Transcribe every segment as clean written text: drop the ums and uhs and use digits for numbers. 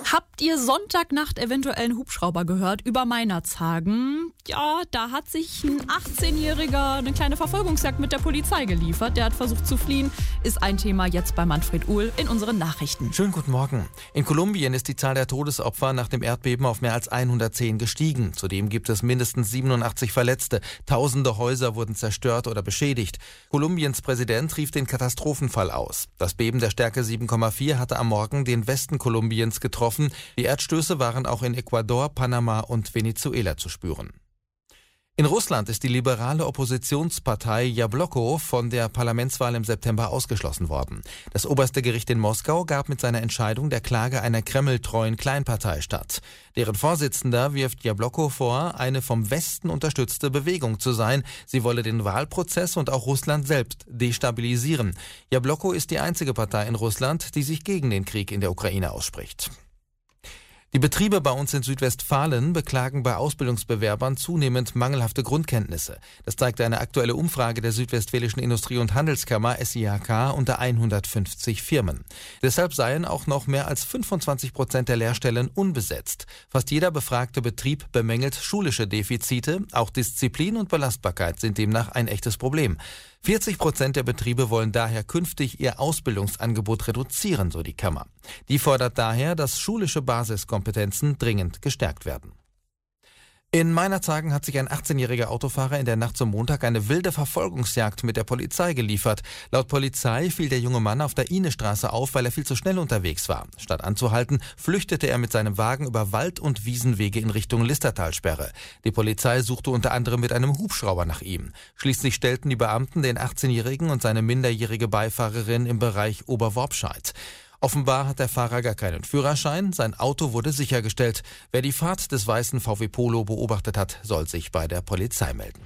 Habt ihr Sonntagnacht eventuell einen Hubschrauber gehört über Meinerzhagen? Ja, da hat sich ein 18-Jähriger eine kleine Verfolgungsjagd mit der Polizei geliefert. Der hat versucht zu fliehen. Ist ein Thema jetzt bei Manfred Uhl in unseren Nachrichten. Schönen guten Morgen. In Kolumbien ist die Zahl der Todesopfer nach dem Erdbeben auf mehr als 110 gestiegen. Zudem gibt es mindestens 87 Verletzte. Tausende Häuser wurden zerstört oder beschädigt. Kolumbiens Präsident rief den Katastrophenfall aus. Das Beben der Stärke 7,4 hatte am Morgen den Westen Kolumbiens getroffen. Die Erdstöße waren auch in Ecuador, Panama und Venezuela zu spüren. In Russland ist die liberale Oppositionspartei Jabloko von der Parlamentswahl im September ausgeschlossen worden. Das oberste Gericht in Moskau gab mit seiner Entscheidung der Klage einer kremltreuen Kleinpartei statt. Deren Vorsitzender wirft Jabloko vor, eine vom Westen unterstützte Bewegung zu sein. Sie wolle den Wahlprozess und auch Russland selbst destabilisieren. Jabloko ist die einzige Partei in Russland, die sich gegen den Krieg in der Ukraine ausspricht. Die Betriebe bei uns in Südwestfalen beklagen bei Ausbildungsbewerbern zunehmend mangelhafte Grundkenntnisse. Das zeigt eine aktuelle Umfrage der Südwestfälischen Industrie- und Handelskammer SIHK unter 150 Firmen. Deshalb seien auch noch mehr als 25% der Lehrstellen unbesetzt. Fast jeder befragte Betrieb bemängelt schulische Defizite. Auch Disziplin und Belastbarkeit sind demnach ein echtes Problem. 40% der Betriebe wollen daher künftig ihr Ausbildungsangebot reduzieren, so die Kammer. Die fordert daher, dass schulische Basiskompetenzen dringend gestärkt werden. In Meinerzhagen hat sich ein 18-jähriger Autofahrer in der Nacht zum Montag eine wilde Verfolgungsjagd mit der Polizei geliefert. Laut Polizei fiel der junge Mann auf der Inestraße auf, weil er viel zu schnell unterwegs war. Statt anzuhalten, flüchtete er mit seinem Wagen über Wald- und Wiesenwege in Richtung Listertalsperre. Die Polizei suchte unter anderem mit einem Hubschrauber nach ihm. Schließlich stellten die Beamten den 18-jährigen und seine minderjährige Beifahrerin im Bereich Oberworpscheid. Offenbar hat der Fahrer gar keinen Führerschein, sein Auto wurde sichergestellt. Wer die Fahrt des weißen VW Polo beobachtet hat, soll sich bei der Polizei melden.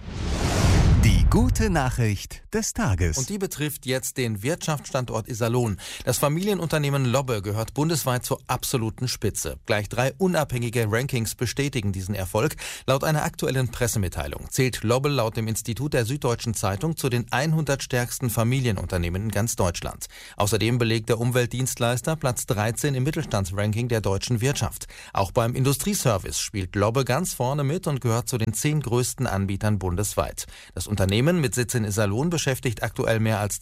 Die gute Nachricht des Tages. Und die betrifft jetzt den Wirtschaftsstandort Iserlohn. Das Familienunternehmen Lobbe gehört bundesweit zur absoluten Spitze. Gleich 3 unabhängige Rankings bestätigen diesen Erfolg. Laut einer aktuellen Pressemitteilung zählt Lobbe laut dem Institut der Süddeutschen Zeitung zu den 100 stärksten Familienunternehmen in ganz Deutschland. Außerdem belegt der Umweltdienstleister Platz 13 im Mittelstandsranking der deutschen Wirtschaft. Auch beim Industrieservice spielt Lobbe ganz vorne mit und gehört zu den 10 größten Anbietern bundesweit. Das Unternehmen mit Sitz in Iserlohn beschäftigt aktuell mehr als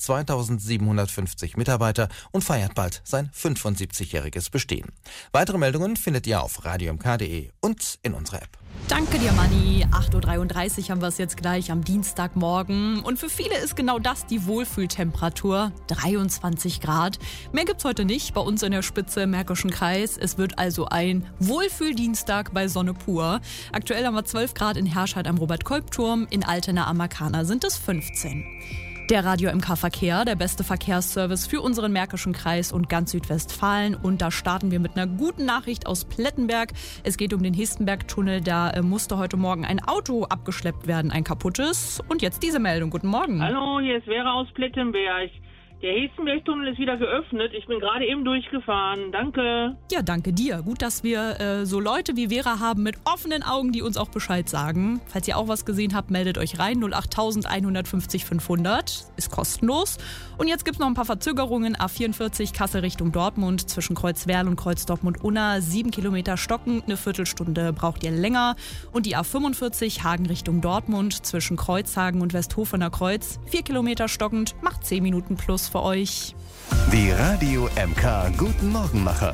2750 Mitarbeiter und feiert bald sein 75-jähriges Bestehen. Weitere Meldungen findet ihr auf radiomk.de und in unserer App. Danke dir, Manni. 8.33 Uhr haben wir es jetzt gleich am Dienstagmorgen. Und für viele ist genau das die Wohlfühltemperatur. 23 Grad. Mehr gibt's heute nicht bei uns in der Spitze im Märkischen Kreis. Es wird also ein Wohlfühldienstag bei Sonne pur. Aktuell haben wir 12 Grad in Herscheid am Robert-Kolb-Turm. In Altena am Markana sind es 15. Der Radio MK Verkehr, der beste Verkehrsservice für unseren Märkischen Kreis und ganz Südwestfalen. Und da starten wir mit einer guten Nachricht aus Plettenberg. Es geht um den Hestenberg-Tunnel. Da musste heute Morgen ein Auto abgeschleppt werden, ein kaputtes. Und jetzt diese Meldung. Guten Morgen. Hallo, hier ist Vera aus Plettenberg. Der Hestenberg-Tunnel ist wieder geöffnet. Ich bin gerade eben durchgefahren. Danke. Ja, danke dir. Gut, dass wir so Leute wie Vera haben mit offenen Augen, die uns auch Bescheid sagen. Falls ihr auch was gesehen habt, meldet euch rein. 08000 150 500. Ist kostenlos. Und jetzt gibt's noch ein paar Verzögerungen. A44 Kassel Richtung Dortmund zwischen Kreuzwerl und Kreuz Dortmund-Unna. 7 Kilometer stocken. Eine Viertelstunde braucht ihr länger. Und die A45 Hagen Richtung Dortmund zwischen Kreuzhagen und Westhofener Kreuz. 4 Kilometer stockend. Macht 10 Minuten plus für euch. Die Radio MK Guten Morgenmacher.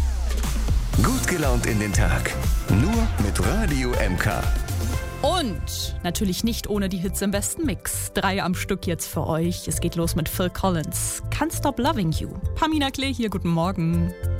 Gut gelaunt in den Tag. Nur mit Radio MK. Und natürlich nicht ohne die Hits im besten Mix. 3 am Stück jetzt für euch. Es geht los mit Phil Collins. Can't Stop Loving You. Pamina Klee hier, guten Morgen.